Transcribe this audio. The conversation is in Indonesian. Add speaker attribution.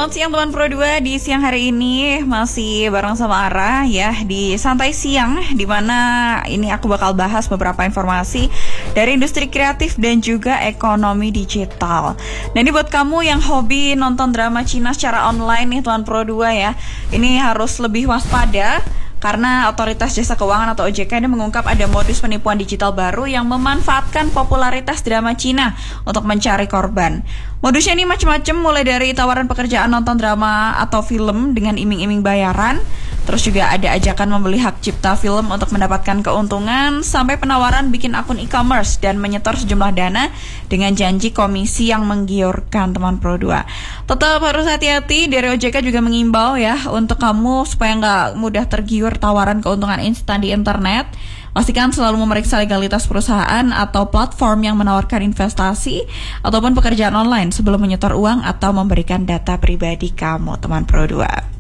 Speaker 1: Selamat siang teman Pro 2. Di siang hari ini masih bareng sama Ara ya di Santai Siang, di mana ini aku bakal bahas beberapa informasi dari industri kreatif dan juga ekonomi digital. Nah, ini buat kamu yang hobi nonton drama Cina secara online nih teman Pro 2 ya. Ini harus lebih waspada karena Otoritas Jasa Keuangan atau OJK ini mengungkap ada modus penipuan digital baru yang memanfaatkan popularitas drama Cina untuk mencari korban. Modusnya ini macam-macam, mulai dari tawaran pekerjaan nonton drama atau film dengan iming-iming bayaran, terus juga ada ajakan membeli hak cipta film untuk mendapatkan keuntungan, sampai penawaran bikin akun e-commerce dan menyetor sejumlah dana dengan janji komisi yang menggiurkan teman Pro 2. Tetap harus hati-hati, dari OJK juga mengimbau ya untuk kamu supaya nggak mudah tergiur tawaran keuntungan instan di internet. Pastikan selalu memeriksa legalitas perusahaan atau platform yang menawarkan investasi ataupun pekerjaan online sebelum menyetor uang atau memberikan data pribadi kamu, teman Pro 2.